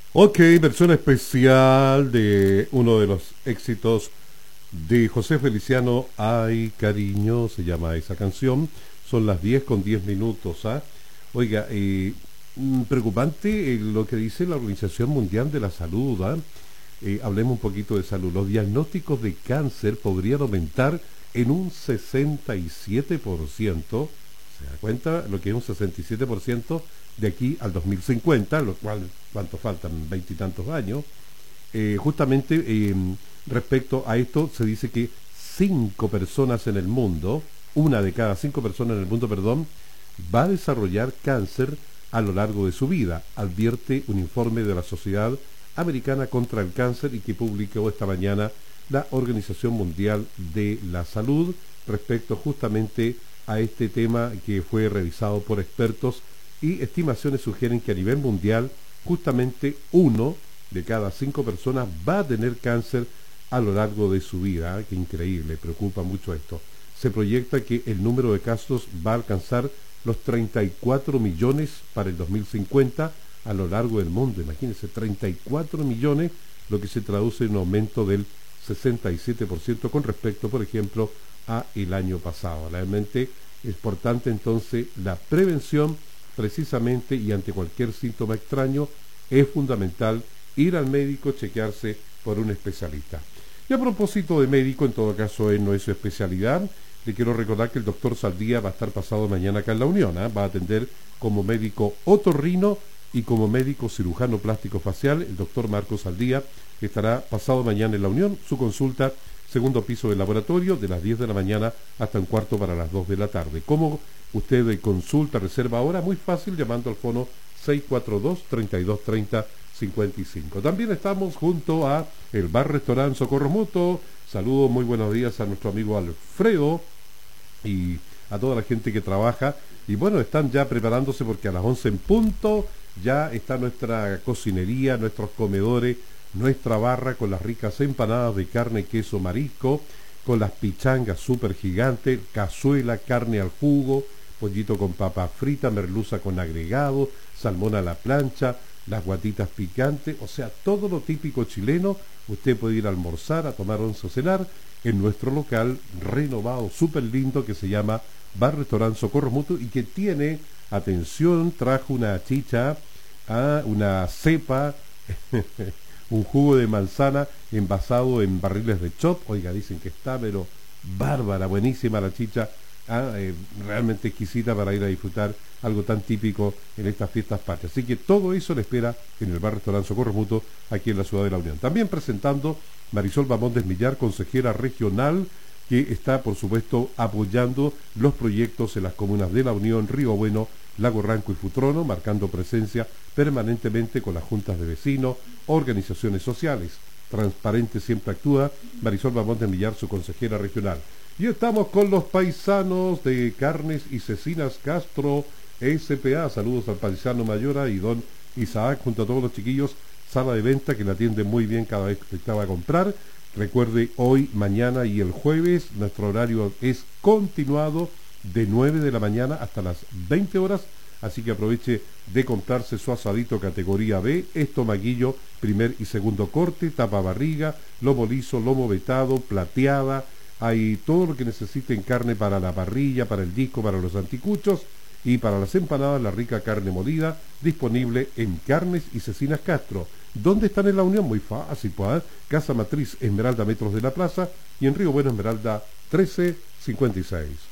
Ok, versión especial de uno de los éxitos de José Feliciano, Ay cariño, se llama esa canción. Son las 10 con 10 minutos, ¿ah? Oiga, preocupante lo que dice la Organización Mundial de la Salud, ¿ah? Hablemos un poquito de salud. Los diagnósticos de cáncer podrían aumentar en un 67%. ¿Se da cuenta lo que es un 67% de aquí al 2050? Lo cual, ¿cuánto faltan? Veintitantos años. Justamente respecto a esto se dice que 5 personas en el mundo, una de cada 5 personas en el mundo, perdón, va a desarrollar cáncer a lo largo de su vida, advierte un informe de la Sociedad Americana contra el Cáncer y que publicó esta mañana la Organización Mundial de la Salud respecto justamente a este tema que fue revisado por expertos, y estimaciones sugieren que a nivel mundial justamente uno de cada 5 personas va a tener cáncer a lo largo de su vida. Qué increíble, preocupa mucho esto. Se proyecta que el número de casos va a alcanzar los 34 millones para el 2050 a lo largo del mundo. Imagínense, 34 millones, lo que se traduce en un aumento del 67% con respecto, por ejemplo, a el año pasado. Realmente es importante entonces la prevención precisamente, y ante cualquier síntoma extraño es fundamental ir al médico, chequearse por un especialista. Y a propósito de médico, en todo caso él no es su especialidad, le quiero recordar que el doctor Saldía va a estar pasado mañana acá en La Unión, ¿eh? Va a atender como médico otorrino y como médico cirujano plástico facial. El doctor Marcos Saldía estará pasado mañana en La Unión. Su consulta, segundo piso del laboratorio, de las 10 de la mañana hasta un cuarto para las 2 de la tarde. ¿Cómo usted consulta, reserva ahora? Muy fácil, llamando al fono 642-3230-55. También estamos junto a el Bar Restaurant Socorro Mutuo. Saludos, muy buenos días a nuestro amigo Alfredo y a toda la gente que trabaja. Y bueno, están ya preparándose porque a las 11 en punto ya está nuestra cocinería, nuestros comedores, nuestra barra con las ricas empanadas de carne, queso, marisco, con las pichangas súper gigantes, cazuela, carne al jugo, pollito con papa frita, merluza con agregado, salmón a la plancha, las guatitas picantes, o sea, todo lo típico chileno. Usted puede ir a almorzar, a tomar once o cenar en nuestro local renovado, súper lindo, que se llama Bar Restaurant Socorro Mutuo y que tiene, atención, trajo una chicha, una cepa, un jugo de manzana envasado en barriles de chop. Oiga, dicen que está, pero bárbara, buenísima la chicha. Realmente exquisita para ir a disfrutar algo tan típico en estas fiestas patrias. Así que todo eso le espera en el Bar Restaurant Socorro Mutuo aquí en la ciudad de La Unión. También presentando Marisol Bamondes Millar, consejera regional, que está por supuesto apoyando los proyectos en las comunas de La Unión, Río Bueno, Lago Ranco y Futrono, marcando presencia permanentemente con las juntas de vecinos, organizaciones sociales. Transparente siempre actúa Marisol Bamondes Millar, su consejera regional. Y estamos con los paisanos de Carnes y Cecinas Castro S.P.A. Saludos al paisano Mayora y don Isaac junto a todos los chiquillos. Sala de venta que la atiende muy bien cada vez que usted va a comprar. Recuerde, hoy, mañana y el jueves nuestro horario es continuado de 9 de la mañana hasta las 20 horas. Así que aproveche de comprarse su asadito categoría B, estomaguillo, primer y segundo corte, tapa barriga, lomo liso, lomo vetado, plateada. Hay todo lo que necesite en carne para la parrilla, para el disco, para los anticuchos y para las empanadas, la rica carne molida, disponible en Carnes y Cecinas Castro. ¿Dónde están en La Unión? Muy fácil, pues, Casa Matriz Esmeralda, metros de la plaza, y en Río Bueno, Esmeralda 1356.